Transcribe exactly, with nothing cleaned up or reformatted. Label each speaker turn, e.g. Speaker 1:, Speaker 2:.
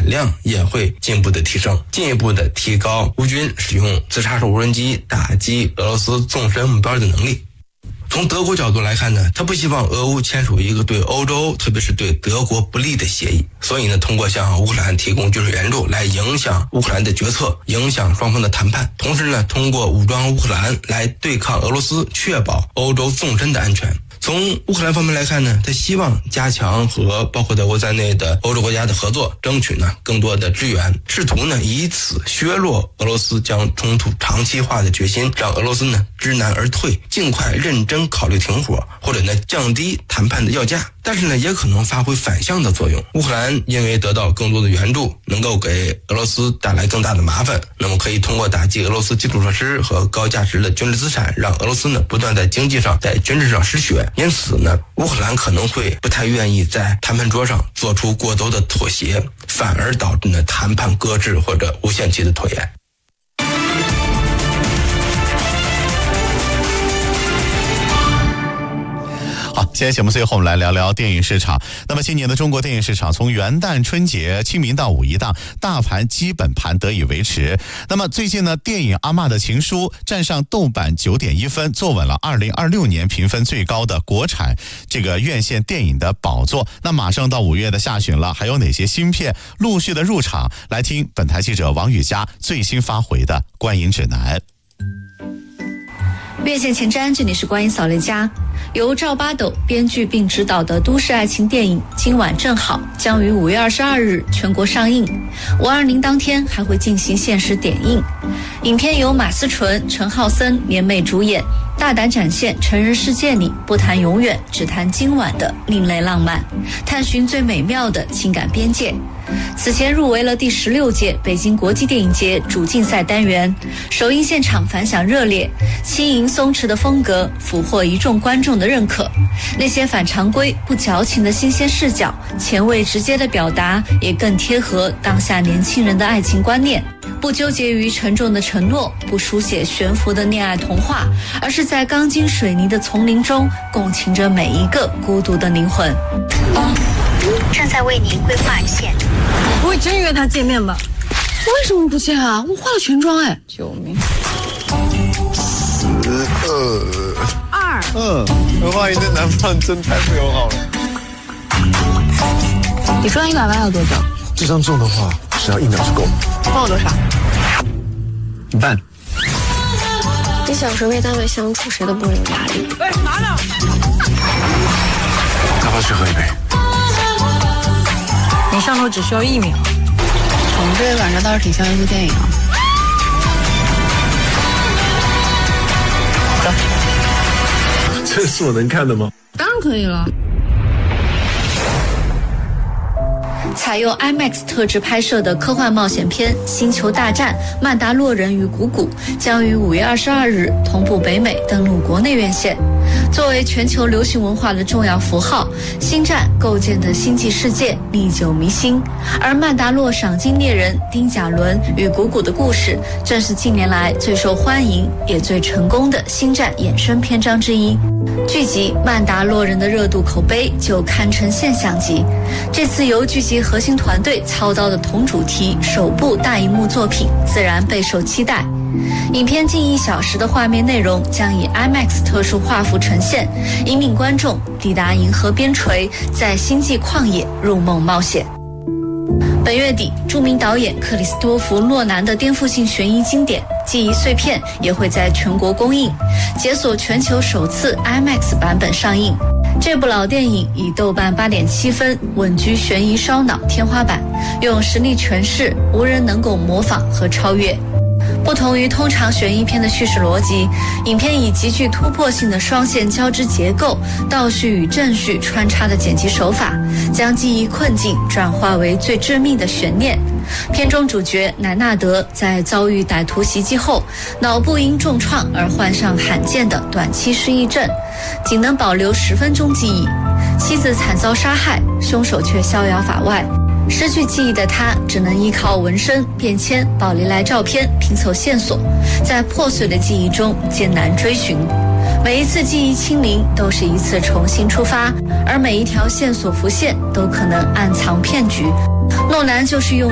Speaker 1: 产量也会进一步的提升，进一步的提高乌军使用自杀式无人机打击俄罗斯纵深目标的能力。从德国角度来看呢，他不希望俄乌签署一个对欧洲特别是对德国不利的协议，所以呢通过向乌克兰提供军事援助来影响乌克兰的决策，影响双方的谈判，同时呢通过武装乌克兰来对抗俄罗斯，确保欧洲纵深的安全。从乌克兰方面来看呢，他希望加强和包括德国在内的欧洲国家的合作，争取呢更多的支援，试图呢以此削弱俄罗斯将冲突长期化的决心，让俄罗斯呢知难而退，尽快认真考虑停火，或者呢降低谈判的要价。但是呢也可能发挥反向的作用，乌克兰因为得到更多的援助，能够给俄罗斯带来更大的麻烦，那么可以通过打击俄罗斯基础设施和高价值的军事资产，让俄罗斯呢不断在经济上在军事上失血。因此呢乌克兰可能会不太愿意在谈判桌上做出过多的妥协，反而导致呢谈判搁置或者无限期的拖延。
Speaker 2: 好，现在节目最后我们来聊聊电影市场。那么今年的中国电影市场从元旦、春节、清明到五一档，大盘基本盘得以维持。那么最近呢，电影《阿嬷的情书》站上豆瓣 九点一 分，坐稳了二零二六年评分最高的国产这个院线电影的宝座。那马上到五月的下旬了，还有哪些新片陆续的入场？来听本台记者王雨佳最新发回的观影指南。
Speaker 3: 院线前瞻，这里是观影扫雷家。由赵八斗编剧并执导的都市爱情电影《今晚正好》将于五月二十二日全国上映，五二零当天还会进行限时点映。影片由马思纯、陈浩森联袂主演，大胆展现成人世界里不谈永远，只谈今晚的另类浪漫，探寻最美妙的情感边界。此前入围了第十六届北京国际电影节主竞赛单元，首映现场反响热烈，轻盈松弛的风格俘获一众观众的认可。那些反常规、不矫情的新鲜视角，前卫直接的表达，也更贴合当下年轻人的爱情观念。不纠结于沉重的承诺，不书写悬浮的恋爱童话，而是在钢筋水泥的丛林中共情着每一个孤独的灵魂。
Speaker 4: 正在为您规划线。
Speaker 5: 不会真约他见面吧？为什么不见啊？我化了全妆哎！救命！
Speaker 6: 十二
Speaker 5: 二
Speaker 6: 嗯，何花云的男朋友真太不友好了。
Speaker 5: 你赚一百万要多久？
Speaker 6: 这张中的话，只要一秒就够了。
Speaker 5: 帮我多少？
Speaker 6: 一半。
Speaker 7: 你小时候为单位相处，谁都不会有压力。
Speaker 5: 哎，拿着。
Speaker 6: 要不要去喝一杯？
Speaker 5: 你上头只需要一秒。我们这个晚上倒是挺像一部电影啊。
Speaker 6: 走。这是我能看的吗？
Speaker 5: 当然可以了。
Speaker 3: 采用 IMAX 特制拍摄的科幻冒险片《星球大战：曼达洛人与谷谷》将于五月二十二日同步北美登陆国内院线。作为全球流行文化的重要符号，星战构建的星际世界历久弥新，而曼达洛赏金猎人丁甲伦与谷谷的故事，正是近年来最受欢迎也最成功的星战衍生篇章之一。剧集《曼达洛人》的热度口碑就堪称现象级。这次由剧集核心团队操刀的同主题首部大荧幕作品，自然备受期待。影片近一小时的画面内容将以 IMAX 特殊画幅呈现，引领观众抵达银河边陲，在星际旷野入梦冒险。本月底，著名导演克里斯多弗·诺兰的颠覆性悬疑经典《记忆碎片》也会在全国公映，解锁全球首次 IMAX 版本上映。这部老电影以豆瓣 八点七 分稳居悬疑烧脑天花板，用实力诠释，无人能够模仿和超越。不同于通常悬疑片的叙事逻辑，影片以极具突破性的双线交织结构、倒叙与正叙穿插的剪辑手法，将记忆困境转化为最致命的悬念。片中主角南纳德在遭遇歹徒袭击后，脑部因重创而患上罕见的短期失忆症，仅能保留十分钟记忆。妻子惨遭杀害，凶手却逍遥法外。失去记忆的他只能依靠纹身、便签、宝丽来照片拼凑线索，在破碎的记忆中艰难追寻。每一次记忆清零都是一次重新出发，而每一条线索浮现都可能暗藏骗局。诺兰就是用